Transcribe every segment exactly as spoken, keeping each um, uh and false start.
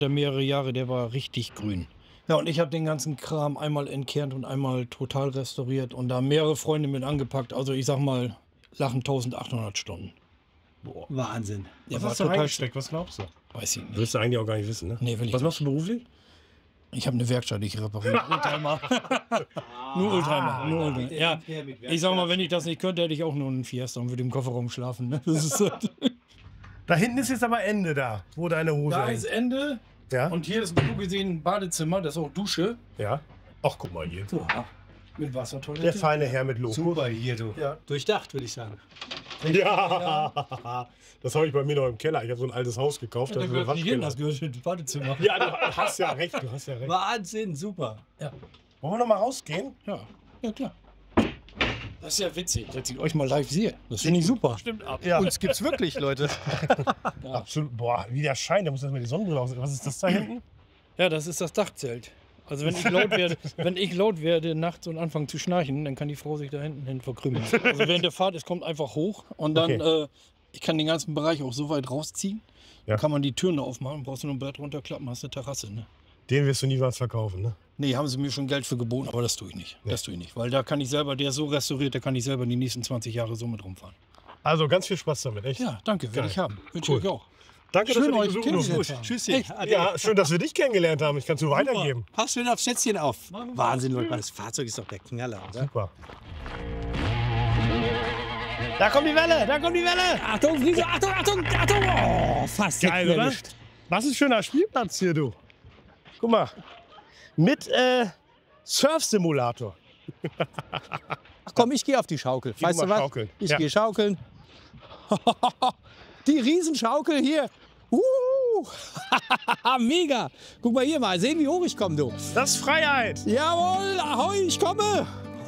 Der mehrere Jahre, der war richtig grün. Ja, und ich habe den ganzen Kram einmal entkernt und einmal total restauriert und da mehrere Freunde mit angepackt. Also ich sag mal, lachen eintausendachthundert Stunden. Boah. Wahnsinn. Der Was war hast du total reingesteckt? Was glaubst du? Weiß ich nicht. Willst du eigentlich auch gar nicht wissen, ne? Nee, will ich Was machst du beruflich? Ich habe eine Werkstatt, ich repariere Oldtimer. Nur Oldtimer, nur Oldtimer. Ja, ich sag mal, wenn ich das nicht könnte, hätte ich auch nur einen Fiesta und würde im Kofferraum schlafen. Ne? Das ist halt Da hinten ist jetzt aber Ende da, wo deine Hose da hängt. ist Ende. Ja? Und hier ist so gesehen ein Badezimmer, das ist auch Dusche. Ja. Ach, guck mal hier. Ja, mit Wassertoilette. Der feine Herr mit Logo. Super hier, du. Ja. Durchdacht, würde ich sagen. Ja, das habe ich bei mir noch im Keller. Ich habe so ein altes Haus gekauft. Ja, Das da ist ein gehört nicht hin, Waschkeller. das gehört in das Badezimmer. Ja, du hast ja recht, du hast ja recht. Wahnsinn, super. Ja. Wollen wir noch mal rausgehen? Ja, ja klar. Das ist ja witzig, dass ich euch mal live sehe. Das finde ich super. Stimmt ab. Ja. Uns gibt's wirklich, Leute. Absolut. Boah, wie der Schein, da muss erstmal die Sonnenbrille aus. Was ist das da hinten? Ja, das ist das Dachzelt. Also wenn ich laut werde, wenn ich laut werde nachts und anfange zu schnarchen, dann kann die Frau sich da hinten hin verkrümmeln. Also während der Fahrt, es kommt einfach hoch und dann, Okay. äh, ich kann den ganzen Bereich auch so weit rausziehen. Ja. Dann kann man die Türen da aufmachen, brauchst du nur ein Brett runterklappen, hast eine Terrasse. Ne? Den wirst du niemals verkaufen, ne? Nee, haben sie mir schon Geld für geboten, aber das tue ich nicht. Das tue ich nicht. Weil da kann ich selber, der ist so restauriert, da kann ich selber die nächsten zwanzig Jahre so mit rumfahren. Also ganz viel Spaß damit, echt? Ja, danke, werde Geil. ich haben. Wünsche Cool. ich euch auch. Danke, Schön, dass wir euch dich besuchen kennengelernt durften. haben. Tschüsschen. Ja, schön, dass wir dich kennengelernt haben. Ich kann es nur weitergeben. Pass schön aufs Schätzchen auf. Wahnsinn, Leute. Das Fahrzeug ist doch der Knaller, oder? Super. Da kommt die Welle, da kommt die Welle. Achtung, Friese, Achtung, Achtung, Achtung. Oh, fast Geil, hätten wir oder? erwischt. Was ein schöner Spielplatz hier, du. Guck mal. Mit äh, Surf-Simulator. Ach komm, ich gehe auf die Schaukel. Geh Weißt du du mal was? schaukeln. Ich Ja. gehe schaukeln. Die Riesenschaukel hier. Uh. Mega. Guck mal hier mal. Sehen, wie hoch ich komme, du. Das ist Freiheit. Jawohl, ahoi, ich komme.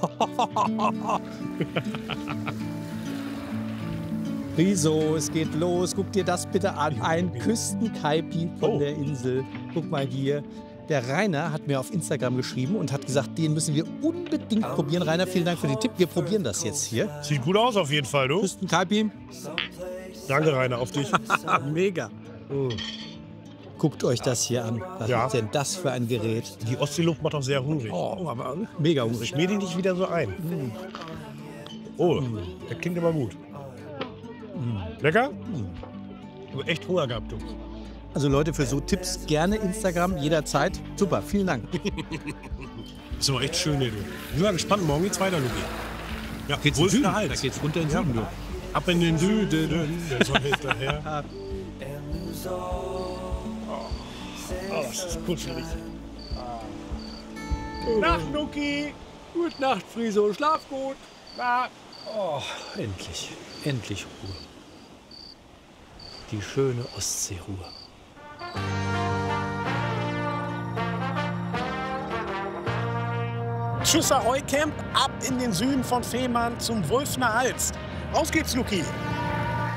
Riso, es geht los. Guck dir das bitte an. Ein Küstenkaipi von Oh. der Insel. Guck mal hier. Der Rainer hat mir auf Instagram geschrieben und hat gesagt, den müssen wir unbedingt probieren. Rainer, vielen Dank für den Tipp. Wir probieren das jetzt hier. Sieht gut aus auf jeden Fall, du. Küstenkaipi. Danke, Rainer, auf dich. Mega. Guckt euch das hier an. Was Ja. ist denn das für ein Gerät? Die Ostseeluft macht auch sehr hungrig. Oh, aber mega hungrig. Schmier die nicht wieder so ein. Oh, der klingt aber gut. Lecker? Ich habe echt Hunger gehabt, du. Also Leute, für so Tipps gerne Instagram jederzeit. Super, vielen Dank. Ist aber echt schön hier, du. Ich bin mal gespannt, morgen geht's weiter, Luki. Ja, geht's in den Süden? Hals. Da geht's runter in den Süden, du. Ab in den Süden, der Sonne hinterher. Oh, das ist kuschelig. Nacht, Luki. Gute Nacht, Friso. Schlaf gut. Oh, endlich. Endlich Ruhe. Die schöne Ostseeruhe. Tschüss, Ahoi Camp. Ab in den Süden von Fehmarn zum Wulfener Hals. Raus geht's, Luki.